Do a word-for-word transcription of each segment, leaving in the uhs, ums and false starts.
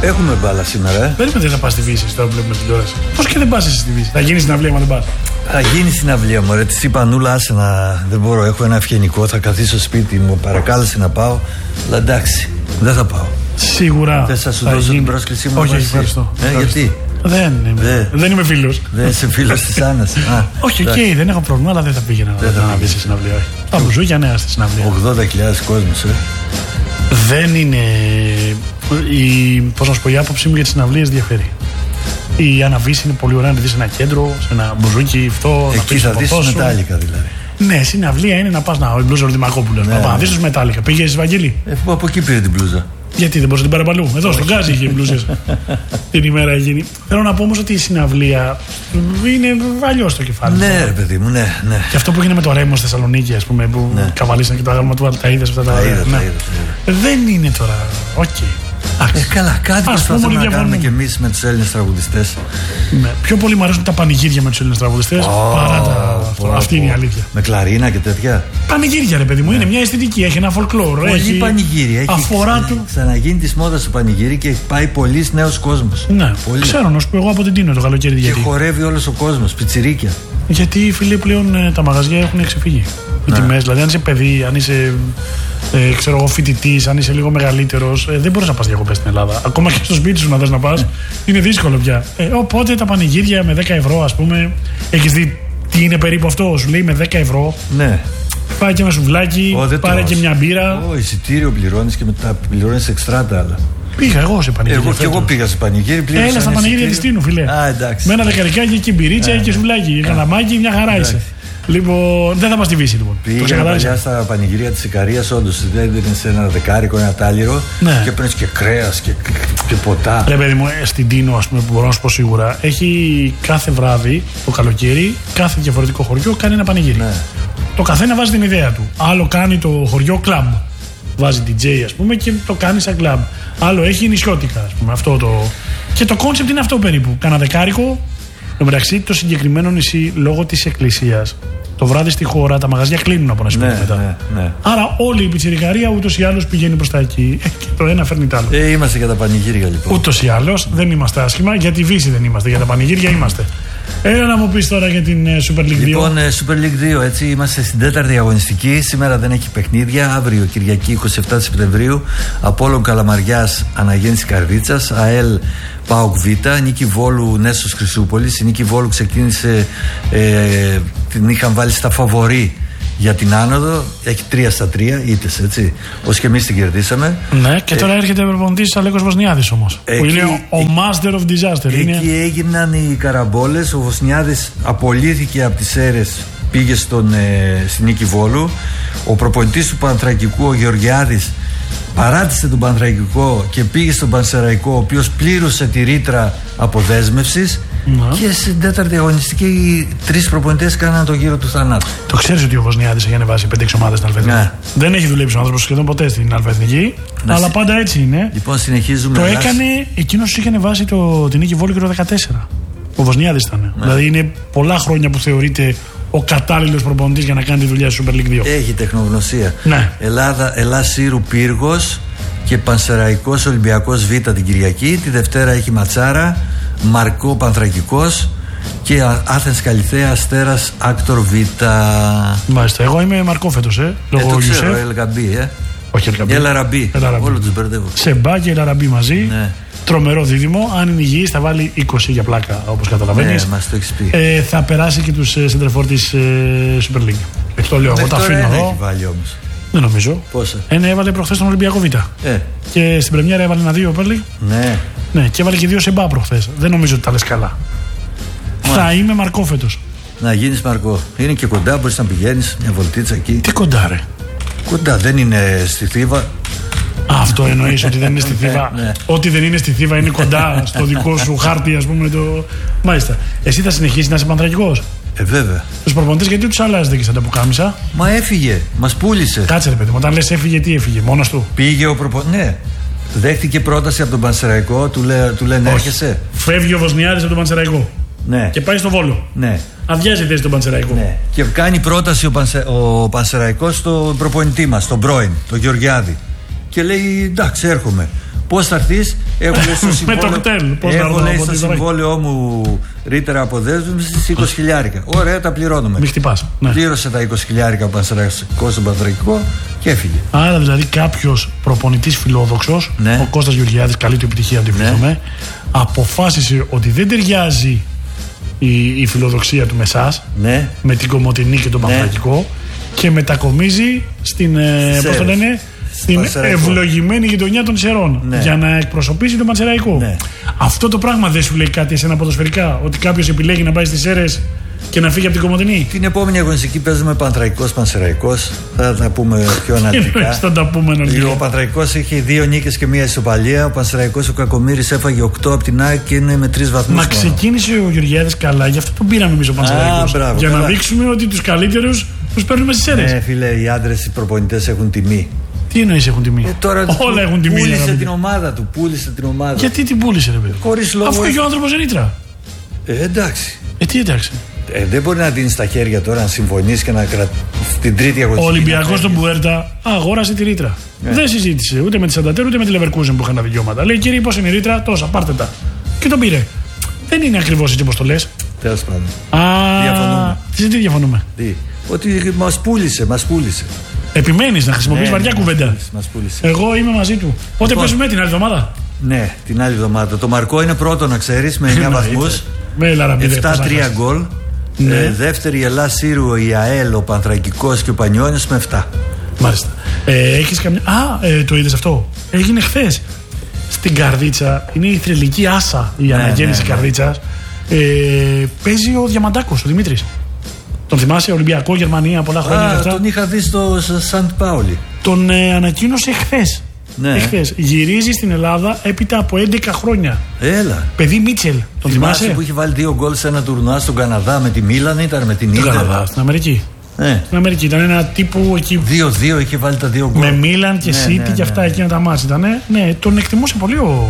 Έχουμε μπάλα σήμερα, ε. Περίμενε, δεν θα πας στη Βύση τώρα που βλέπουμε τηλεόραση. Πώς και δεν πας εσύ στη Βύση? Θα γίνει συναυλία, μα δεν πας? Θα γίνει συναυλία μου, ρε. Της είπα Νούλα, άσε να. Δεν μπορώ, έχω ένα ευγενικό. Θα καθίσω σπίτι μου, παρακάλεσε να πάω. Αλλά εντάξει, δεν θα πάω. Σίγουρα. Δεν θα σου δώσω γίνει... την πρόσκλησή μου. Όχι, ευχαριστώ. Ε, ευχαριστώ. Γιατί? Δεν είμαι, Δε. δεν είμαι φίλος. Δεν είσαι φίλος της Άννας. Όχι, οκ, okay, δεν έχω πρόβλημα, αλλά δεν θα πήγαινα δεν να, να βγει σε συναυλία. Τα μπουζούκια νέα στη συναυλία. ογδόντα χιλιάδες κόσμος, ε. Δεν είναι. Η, πώς να σου πω, η άποψή μου για τις συναυλίες διαφέρει. Η Άννα Βύση είναι πολύ ωραία να τη δεις σε ένα κέντρο, σε ένα μπουζούκι, αυτό. Εκεί θα δεις τους Μετάλλικα δηλαδή. Ναι, συναυλία είναι να πας να. Η μπλούζα Ρωτημακόπουλος. Ναι, να πας να δεις τους Μετάλλικα. Πήγες, Βαγγέλη? Ε, από εκεί πήρε την μπλούζα. Γιατί δεν μπορούσε να την πάρει παλού? Εδώ στον Γκάζι είχε μπλούζες. Την ημέρα εκείνη. Θέλω να πω όμως ότι η συναυλία είναι αλλιώς στο κεφάλι. Ναι, ρε παιδί μου, ναι, ναι. Και αυτό που έγινε με το Ρέμο στη Θεσσαλονίκη, ας πούμε, που ναι. καβαλήσαν και το άγαλμα του Αλταΐδες, αυτά τα. Τα είδα, ναι. τα είδα. Δεν είναι τώρα. Οκ. Okay. Ε, καλά, κάτι προσπαθούμε να κάνουμε κι εμείς με τους Έλληνες τραγουδιστές. Ναι. Πιο πολύ μου αρέσουν τα πανηγύρια με τους Έλληνες τραγουδιστές oh, παρά τα. Oh, oh, αυτή oh. είναι η αλήθεια. Με κλαρίνα και τέτοια. Πανηγύρια, ρε παιδί μου, ναι. είναι μια αισθητική, έχει ένα folklore. Πολύ έχει πανηγύρι. Έχει αφορά ξα... του. Ξαναγίνει τη μόδα στο πανηγύρι και πάει πολλοί νέος κόσμος. Ναι, πολύ. Ξέρω να σου πω εγώ από την Τίνο το καλοκαίρι. Και γιατί. χορεύει όλος ο κόσμος, πιτσιρίκια. Γιατί φίλοι πλέον τα μαγαζιά έχουν ξεφύγει. Οι ναι. τιμές, δηλαδή αν είσαι παιδί, αν είσαι ε, ξέρω εγώ, φοιτητής, αν είσαι λίγο μεγαλύτερος, ε, δεν μπορείς να πας διακοπές στην Ελλάδα. Ακόμα και στο σπίτι σου να θες να πας, είναι δύσκολο πια. Ε, οπότε τα πανηγύρια με δέκα ευρώ, ας πούμε, έχεις δει τι είναι περίπου αυτό, σου λέει με δέκα ευρώ. Ναι. Πάει και ένα σουβλάκι, oh, πάρε και μια μπύρα. Ω, oh, εισιτήριο πληρώνεις και μετά πληρώνεις εξτρά τα άλλα. Πήγα εγώ σε πανηγύρι. Εγώ και εγώ πήγα σε πανηγύρι. Έλα στα πανηγύρια της Τίνου, φιλέ. Α, εντάξει. Με ένα δεκαρικάκι και μπυρίτσα και σουβλάκι. Καναμάκι, μια χαρά είσαι. Λοιπόν, δεν θα μας τη Βύση λοιπόν. Πήγα παλιά στα πανηγύρια της Ικαρίας, όντως. Δεν είναι σε ένα δεκάρικο, ένα τάλιρο. Ναι. Και παίρνεις και κρέας και, και ποτά. Ρε παιδί μου, στην Τίνο, ας πούμε, που μπορώ να σου πω σίγουρα, έχει κάθε βράδυ το καλοκαίρι, κάθε διαφορετικό χωριό κάνει ένα πανηγύρι. Ναι. Το καθένα βάζει την ιδέα του. Άλλο κάνει το χωριό κλαμπ. Βάζει ντι τζέι, ας πούμε, και το κάνει σαν κλαμπ. Άλλο έχει νησιώτικα, ας πούμε. Αυτό το... Και το κόνσεπτ είναι αυτό περίπου. Κάνα δεκάρικο. Εν τω μεταξύ, το συγκεκριμένο νησί, λόγω της εκκλησίας, το βράδυ στη χώρα τα μαγαζιά κλείνουν από ένα σημείο ναι, μετά. Ναι, ναι. Άρα όλη η πιτσιρικαρία ούτως ή άλλως πηγαίνει προς τα εκεί. Και το ένα φέρνει το άλλο. Ε, είμαστε για τα πανηγύρια λοιπόν. Ούτως ή άλλως δεν είμαστε άσχημα. Για τη Βύση δεν είμαστε. Για τα πανηγύρια είμαστε. Έλα να μου πεις τώρα για την Super League δύο. Λοιπόν, Super League δύο, έτσι, είμαστε στην τέταρτη αγωνιστική. Σήμερα δεν έχει παιχνίδια. Αύριο, Κυριακή εικοστή εβδόμη Σεπτεμβρίου, Απόλλων Καλαμαριάς, Αναγέννηση Καρδίτσας, ΑΕΛ ΠΑΟΚ Β, Νίκη Βόλου Νέσος Χρυσούπολης. Η Νίκη Βόλου ξεκίνησε, ε, την είχαν βάλει στα φαβορί για την άνοδο, έχει τρία στα τρία ήττες, έτσι. Ως και εμείς την κερδίσαμε. Ναι, και τώρα ε, έρχεται ο προπονητής Αλέκος Βοσνιάδης όμως. Εκεί, που είναι ο, ο master of disaster. Εκεί είναι... έγιναν οι καραμπόλες. Ο Βοσνιάδης απολύθηκε από τις Σέρρες, πήγε στον, ε, στην Νίκη Βόλου. Ο προπονητής του Πανθρακικού, ο Γεωργιάδης, παράτησε τον Πανθρακικό και πήγε στον Πανσεραϊκό, ο οποίος πλήρωσε τη ρήτρα αποδέσμευσης. Να. Και στην τέταρτη αγωνιστική οι τρεις προπονητές κάναν το γύρο του θανάτου. Το ξέρεις ότι ο Βοσνιάδης έχει ανεβάσει πέντε έξι ομάδες στην Αλφα. Ναι. Δεν έχει δουλέψει ο άνθρωπος σχεδόν ποτέ στην Αλφα Εθνική, αλλά συ... πάντα έτσι είναι. Λοιπόν, συνεχίζουμε. Το έκανε εκείνος που είχε ανεβάσει το... την Νίκη Βόλου και το δεκατέσσερα. Ο Βοσνιάδης ήταν. Ναι. Δηλαδή είναι πολλά χρόνια που θεωρείται ο κατάλληλος προπονητής για να κάνει τη δουλειά στη Super League δύο. Έχει τεχνογνωσία. Ναι. Ελλάδα, Ελλάς Σύρου Πύργος και Πανσεραϊκός Ολυμπιακός Β την Κυριακή. Τη Δευτέρα έχει Ματσάρα, Μαρκό Πανθρακικός και Άθενς Καλυθέα Αστέρας Άκτορ Β. Μάλιστα. Εγώ είμαι Μαρκό φέτος, ε. Λόγω ε, το ξέρω, Ελγαμπή, ε. Όχι Ελγαμπή. Ελαραμπή. Όλο τους μπερδεύω. Σεμπά και Ελαραμπή μαζί. Ναι. Τρομερό δίδυμο. Αν είναι υγιής θα βάλει είκοσι για πλάκα, όπως καταλαβαίνεις. Ναι, μας το έχεις πει. Ε, θα περάσει και τους σεντερφόρ της ε, Super League. Έτσι το λέω. Εγώ τα αφήνω εδώ. Έχει βάλει όμως. Δεν νομίζω. Πόσα. Ένα έβαλε προχθές στον Ολυμπιακό Β. Ε. Και στην πρεμιέρα έβαλε ένα δύο πάλι. Ναι. Ναι, και έβαλε και δύο Σεμπά προχθές. Δεν νομίζω ότι τα λες καλά. Μα. Θα είμαι Μαρκό φέτος. Να γίνεις Μαρκό. Είναι και κοντά, μπορείς να πηγαίνεις μια βολτίτσα εκεί. Τι κοντά, ρε. Κοντά, δεν είναι στη Θήβα. Α, αυτό εννοείς ότι δεν είναι στη Θήβα. Ναι. Ό,τι δεν είναι στη Θήβα είναι κοντά στο δικό σου χάρτη, ας πούμε. Το... Μάλιστα. Εσύ θα συνεχίσεις να είσαι πανθρακικός. Ε, βέβαια. Τους προπονητές γιατί τους αλλάζετε και σαν τα πουκάμισα. Μα έφυγε, μας πούλησε. Κάτσε ρε παιδί μου, όταν λες έφυγε, τι έφυγε, μόνος του. Πήγε ο προπονητής. Ναι. Δέχτηκε πρόταση από τον Πανσεραϊκό, του, λέ, του λένε όχι. Έρχεσαι. Φεύγει ο Βοσνιάδης από τον Πανσεραϊκό. Ναι. Και πάει στο Βόλο. Ναι. Αδειάζει θέση τον Πανσεραϊκό. Ναι. Και κάνει πρόταση ο, Πανσε, ο Πανσεραϊκός στον προπονητή μας, τον πρώην, τον Γεωργιάδη. Και λέει εντάξει, έρχομαι. Πώς θα έρθεις, έχω λέει στο συμβόλαιο, έχω, λέει, στο συμβόλαιό μου ρήτερα αποδέσμευσης είκοσι χιλιάρικα. Ωραία, τα πληρώνουμε. Μη χτυπάς. Ναι. Πλήρωσε τα είκοσι χιλιάρικα ο Πανσεραϊκός στον Πανσεραϊκό και έφυγε. Άρα δηλαδή κάποιος προπονητής φιλόδοξος, ναι. ο Κώστας Γεωργιάδης, καλή του επιτυχία να τη ευχηθούμε, ναι. αποφάσισε ότι δεν ταιριάζει η, η φιλοδοξία του με εσάς, ναι. με την Κομοτηνή και τον Πανσεραϊκό, ναι. και μετακομίζει στην, ε, πώς το λένε, στην ευλογημένη γειτονιά των Σερών, ναι. για να εκπροσωπήσει τον Πανσεραϊκό. Ναι. Αυτό το πράγμα δεν σου λέει κάτι εσένα ποδοσφαιρικά, ότι κάποιος επιλέγει να πάει στις Σέρες και να φύγει από την Κομοτηνή? Την επόμενη αγωνιστική παίζουμε Πανσεραϊκός Πανσεραϊκός. Θα τα πούμε πιο αναλυτικά. Θα τα πούμε αναλυτικά. Ο Πανσεραϊκός είχε δύο νίκες και μία ισοπαλία. Ο Πανσεραϊκός, ο Κακομοίρης, έφαγε οκτώ από την ΑΕΚ και είναι με τρεις βαθμούς. Μα ξεκίνησε ο Γεωργιάδης καλά, γι' αυτό τον πήραμε εμείς ο Πανσεραϊκός. Για καλά. Να δείξουμε ότι τους καλύτερους τους παίρνουμε στις Σέρες. Ναι, φίλε, οι άντρες, οι προπονητές έχουν τιμή. Τι εννοείς έχουν τιμή? Ε, τώρα όλα έχουν τιμή. Πούλησε την ομάδα του. Πούλησε την ομάδα. Γιατί την πούλησε, ρε παιδί? Χωρίς λόγο. Αφού είχε ο άνθρωπος Ρήτρα. Ε, εντάξει. Ε, τι εντάξει. Ε, δεν μπορεί να δίνει στα χέρια τώρα να συμφωνήσει και να κρατήσει την τρίτη αγωνιστική. Ο Ολυμπιακός στον Μπουέρτα αγόρασε τη ρήτρα. Ε. Δεν συζήτησε ούτε με τη Σανταντέρ ούτε με τη Leverkusen που είχαν τα δικαιώματα. Λέει, κύριε, πώς είναι η ρήτρα? Τόσα, πάρτε τα. Και τον πήρε. Δεν είναι ακριβώς έτσι όπως το λες. Τέλος πάντων. Α, διαφωνούμε. Τι, τι διαφωνούμε? Τι? Ότι μας πούλησε, μας πούλησε. Επιμένεις να χρησιμοποιείς ναι, βαριά ναι, κουβέντα. Μας πούλησε, μας πούλησε. Εγώ είμαι μαζί του. Πότε λοιπόν, παίζουμε την άλλη εβδομάδα? Ναι, την άλλη εβδομάδα. Το Μαρκό είναι πρώτο, να ξέρεις, με εννιά βαθμούς. επτά τρία γκολ. Ναι. Ε, δεύτερη η Ελλάδα Σύρου, η ΑΕΛ, ο Πανθρακικός και ο Πανιώνιος με επτά. Μάλιστα. Ε, έχεις καμιά... Α, ε, το είδες αυτό? Έγινε χθες. Στην Καρδίτσα, είναι η θρυλική άσα η ναι, αναγέννηση ναι, ναι. Καρδίτσας. Ε, παίζει ο Διαμαντάκος, ο Δημήτρης. Τον θυμάσαι, Ολυμπιακό, Γερμανία, πολλά χρόνια. Α, τον είχα δει στο Σαντ Πάολι. Τον ε, ανακοίνωσε χθες. Ναι. Εχθές. Γυρίζει στην Ελλάδα έπειτα από έντεκα χρόνια. Έλα. Παιδί Μίτσελ. Τον θυμάσαι? Θυμάσαι που είχε βάλει δύο γκολ σε ένα τουρνουά στον Καναδά με τη Μίλαν, ήταν με την Ίντερ. Στον Καναδά, στην Αμερική. Ναι. Στην Αμερική ήταν ένα τύπου εκεί. δύο δύο είχε βάλει τα δύο γκολ. Με Μίλαν και Σίτι ναι, ναι, ναι, και αυτά ναι, ναι. εκείνα τα μάτς ήταν. Ναι, τον εκτιμούσε πολύ ο,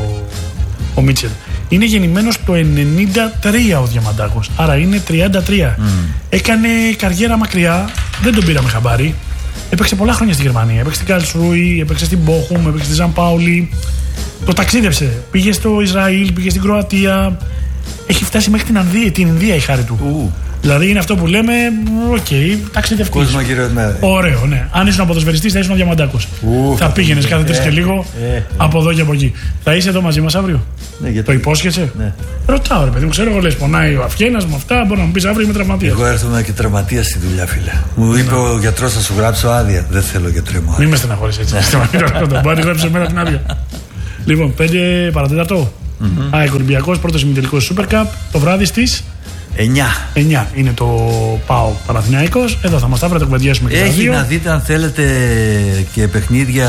ο Μίτσελ. Είναι γεννημένος το ενενήντα τρία ο Διαμαντάκος. Άρα είναι τριάντα τρία. Mm. Έκανε καριέρα μακριά, δεν τον πήραμε χαμπάρι. Έπαιξε πολλά χρόνια στη Γερμανία. Έπαιξε στην Καλσρούι, έπαιξε στην Μπόχουμ, έπαιξε στη Ζαν Πάουλι. Το ταξίδευσε. Πήγε στο Ισραήλ, πήγε στην Κροατία. Έχει φτάσει μέχρι την, Ανδία, την Ινδία η χάρη του. Uh. Δηλαδή είναι αυτό που λέμε, οκ, okay, ταξιδευτής. Κόσμο γυρευμένο. Ωραίο, ναι. Αν ήσουν ποδοσφαιριστής θα ήσουν ο Διαμαντάκος. Uh, θα πήγαινε κάθε τρεις ε, και λίγο ε, ε. από εδώ και από εκεί. Θα είσαι εδώ μαζί μας αύριο? Ναι, γιατί... Το υπόσχεσαι? Ναι. Ρωτάω, ρε παιδί μου, ξέρω εγώ, λες πονάει ο Αυγένας μου αυτά. Μπορεί να μου πεις αύριο είμαι τραυματίας. Εγώ έρθουμε και τραυματίας στη δουλειά, φίλε. Μου είπε ο γιατρός θα σου γράψω άδεια. Δεν θέλω γιατρέ μου. Μην με στεναχωρείς έτσι. Μπορεί να γράψει εμένα την άδεια. Λοιπόν, πέντε παρατέταρτο. ΑΕΚ Ολυμπιακός, πρώτος ημιτελικός Super Cup το βράδυ στις εννιά. εννιά είναι το ΠΑΟΚ Παναθηναϊκός. Εδώ θα μας τα βρείτε, κουβεντιάσουμε και τα δύο. Έχει να δείτε αν θέλετε και παιχνίδια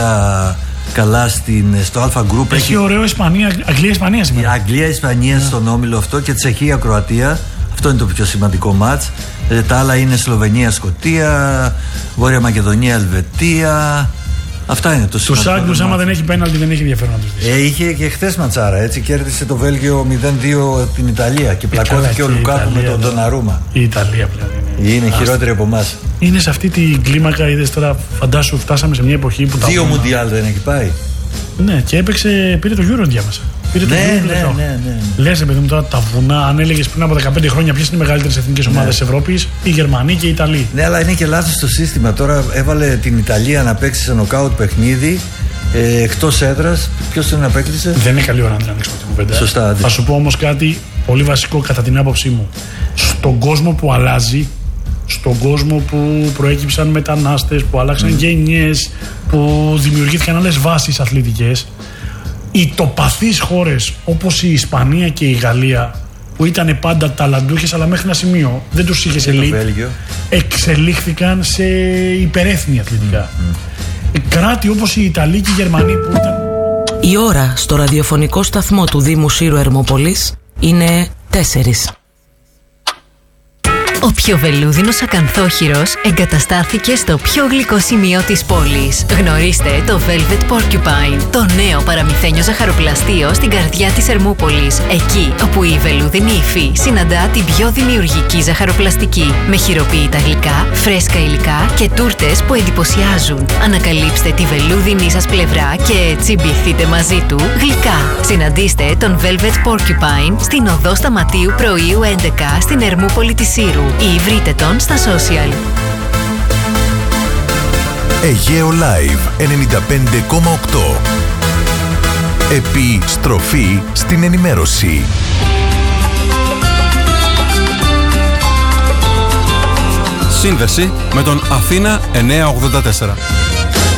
καλά στην, στο Α Group. Έχει, έχει ωραίο Ισπανία, Αγγλία-Ισπανία σήμερα. Αγγλία-Ισπανία yeah. στον όμιλο αυτό και Τσεχία-Κροατία. Αυτό είναι το πιο σημαντικό μάτς. Ε, τα άλλα είναι Σλοβενία-Σκωτία, Βόρεια Μακεδονία-Ελβετία. Αυτά είναι το σημαντικό. Τους Άγγλους, άμα δεν έχει πέναλτι, δεν έχει ενδιαφέρον να τους δεις. Ε, είχε και χθες ματσάρα, έτσι. Κέρδισε το Βέλγιο μηδέν δύο την Ιταλία και πλακώθηκε ο Λουκάκου με τον Ντοναρούμα. Η Ιταλία πλέον είναι. Είναι Άστα. χειρότερη από εμάς. Είναι σε αυτή την κλίμακα, είδες τώρα, φαντάσου, φτάσαμε σε μια εποχή που τα. Δύο Μουντιάλ δεν έχει πάει. Ναι, και έπαιξε, πήρε το Euro διάμεσα. Πήρε το ναι, Euro ναι, ναι, ναι. Λες, παιδί μου, τώρα τα βουνά, αν έλεγες πριν από δεκαπέντε χρόνια ποιες είναι οι μεγαλύτερες εθνικές ομάδες της Ευρώπης, η Γερμανία και η Ιταλία. Ναι, αλλά είναι και λάθος το σύστημα. Τώρα έβαλε την Ιταλία να παίξει σε νοκάουτ παιχνίδι ε, εκτός έδρας. Ποιος τον απέκλεισε? Δεν είναι καλή ώρα να την ανοίξουμε την κουβέντα. Σωστά. Άντε. Θα σου πω όμως κάτι πολύ βασικό κατά την άποψή μου. Στον κόσμο που αλλάζει, στον κόσμο που προέκυψαν μετανάστες, που άλλαξαν mm. γενιές, που δημιουργήθηκαν άλλες βάσεις αθλητικές, οι τοπαθείς χώρες όπως η Ισπανία και η Γαλλία, που ήταν πάντα ταλαντούχες αλλά μέχρι ένα σημείο δεν τους είχε ελίτ, εξελίχθηκαν σε υπερέθνη αθλητικά. Mm. Κράτη όπως η Ιταλία και η Γερμανία που ήταν... Η ώρα στο ραδιοφωνικό σταθμό του Δήμου Σύρου Ερμόπολης είναι τέσσερις. Ο πιο βελούδινος ακανθόχειρος εγκαταστάθηκε στο πιο γλυκό σημείο της πόλης. Γνωρίστε το Velvet Porcupine, το νέο παραμυθένιο ζαχαροπλαστείο στην καρδιά της Ερμούπολης. Εκεί όπου η βελούδινη υφή συναντά την πιο δημιουργική ζαχαροπλαστική. Με χειροποίητα γλυκά, φρέσκα υλικά και τούρτες που εντυπωσιάζουν. Ανακαλύψτε τη βελούδινη σας πλευρά και τσιμπηθείτε μαζί του γλυκά. Συναντήστε τον Velvet Porcupine στην οδό Σταματίου Πρωίου έντεκα στην Ερμούπολη της Σύρου ή βρείτε τον στα social. Αιγαίο Live ενενήντα πέντε κόμμα οκτώ. Επιστροφή στην ενημέρωση. Σύνδεση με τον Αθήνα εννιακόσια ογδόντα τέσσερα.